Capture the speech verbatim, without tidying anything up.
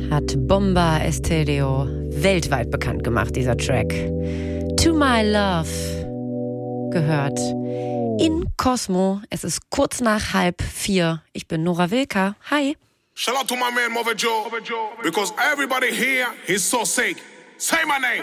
hat Bomba Estéreo weltweit bekannt gemacht, dieser Track. To My Love gehört in Cosmo. Es ist kurz nach halb vier. Ich bin Nora Wilka. Hi. Shout out to my man Mother Joe, because everybody here is so sick. Say my name.